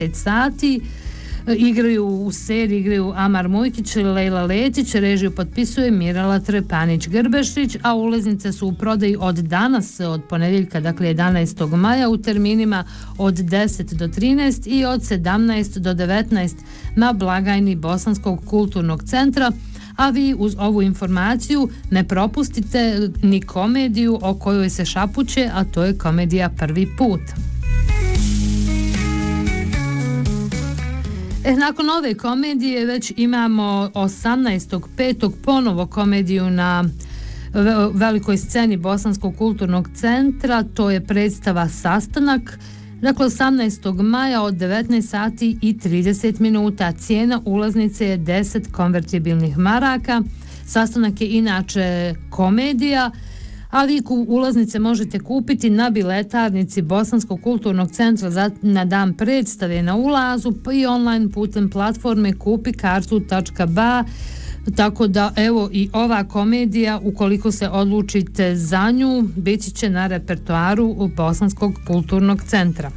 sati. Igraju u seriji, igraju Amar Mujkić, Lejla Letić, režiju potpisuje Mirala Trepanić-Grbešić, a ulaznice su u prodaji od danas, od ponedjeljka, dakle 11. maja, u terminima od 10 do 13 i od 17 do 19 na blagajni Bosanskog kulturnog centra. A vi uz ovu informaciju ne propustite ni komediju o kojoj se šapuće, a to je komedija Prvi put. Nakon ove komedije već imamo 18.5. ponovo komediju na velikoj sceni Bosanskog kulturnog centra, to je predstava Sastanak. Dakle, 18. maja od 19 sati i 30 minuta. Cijena ulaznice je 10 konvertibilnih maraka. Sastanak je inače komedija, ali ulaznice možete kupiti na biletarnici Bosanskog kulturnog centra na dan predstave na ulazu i online putem platforme kupikartu.ba. Tako da evo i ova komedija, ukoliko se odlučite za nju, biti će na repertoaru Bosanskog kulturnog centra.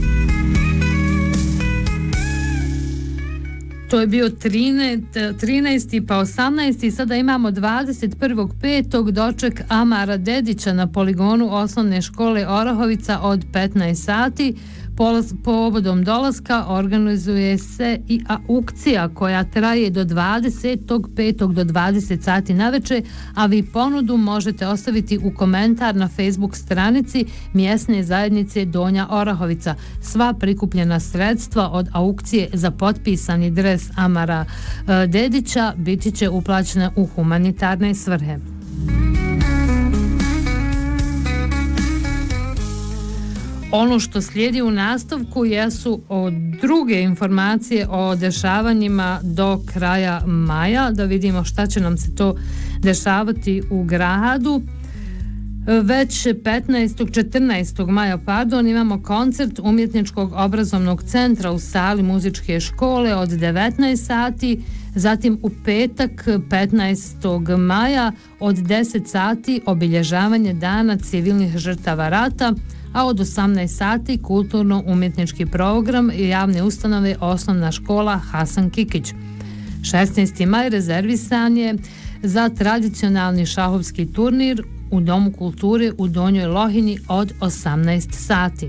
To je bio 13. pa 18. Sada imamo 21.5. doček Amara Dedića na poligonu osnovne škole Orahovica od 15 sati. Povodom dolaska organizuje se i aukcija koja traje do 25. do 20 sati naveče, a vi ponudu možete ostaviti u komentar na Facebook stranici mjesne zajednice Donja Orahovica. Sva prikupljena sredstva od aukcije za potpisani dres Amara Dedića biti će uplaćena u humanitarne svrhe. Ono što slijedi u nastavku jesu druge informacije o dešavanjima do kraja maja, da vidimo šta će nam se to dešavati u gradu. Već 14. maja imamo koncert Umjetničkog obrazovnog centra u sali muzičke škole od 19 sati, zatim u petak 15. maja od 10 sati obilježavanje dana civilnih žrtava rata, a od 18 sati kulturno-umjetnički program javne ustanove osnovna škola Hasan Kikić. 16. maj rezervisan je za tradicionalni šahovski turnir u Domu kulture u Donjoj Lohinji od 18 sati.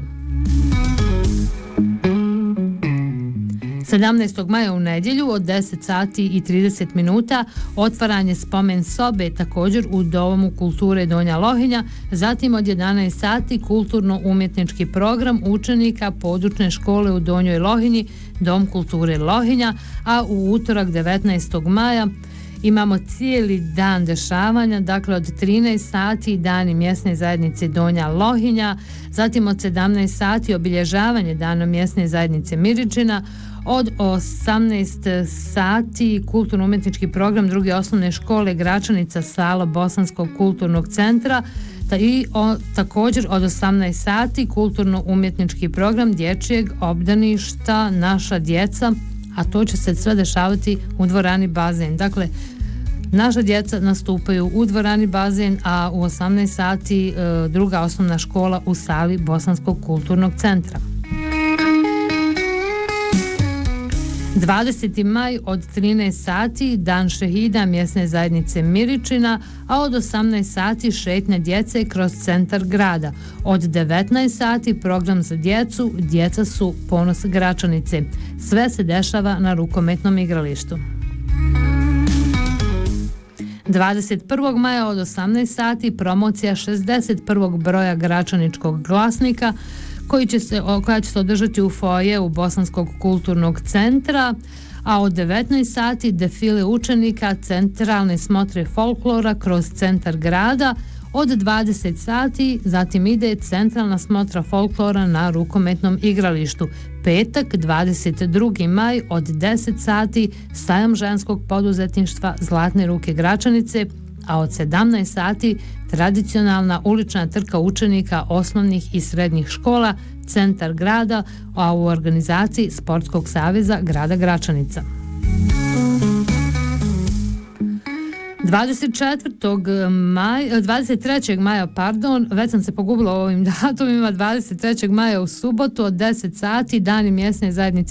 17. maja u nedjelju od 10 sati i 30 minuta otvaranje spomen sobe također u Domu kulture Donja Lohinja, zatim od 11 sati kulturno-umjetnički program učenika područne škole u Donjoj Lohinji, Dom kulture Lohinja, a u utorak 19. maja imamo cijeli dan dešavanja, dakle od 13 sati dani mjesne zajednice Donja Lohinja, zatim od 17 sati obilježavanje dana mjesne zajednice Miričina, od 18 sati kulturno-umjetnički program druge osnovne škole Gračanica sala Bosanskog kulturnog centra i također od 18 sati kulturno-umjetnički program dječjeg obdaništa Naša djeca, a to će se sve dešavati u dvorani Bazen. Dakle, naša djeca nastupaju u dvorani Bazen, a u 18 sati druga osnovna škola u sali Bosanskog kulturnog centra. 20. maj od 13 sati dan šehida mjesne zajednice Miričina, a od 18 sati šetnja djece kroz centar grada. Od 19 sati program za djecu, djeca su ponos Gračanice. Sve se dešava na rukometnom igralištu. 21. maja od 18 sati promocija 61. broja Gračaničkog glasnika koja će se održati u foajeu Bosanskog kulturnog centra, a od 19 sati defile učenika centralne smotre folklora kroz centar grada. Od 20 sati zatim ide centralna smotra folklora na rukometnom igralištu. Petak 22. maj od 10 sati sajam ženskog poduzetništva Zlatne ruke Gračanice, a od 17 sati tradicionalna ulična trka učenika osnovnih i srednjih škola, centar grada, a u organizaciji Sportskog saveza grada Gračanica. 23. maja, već sam se pogubila o ovim datumima, 23. maja u subotu od 10 sati dani mjesne zajednice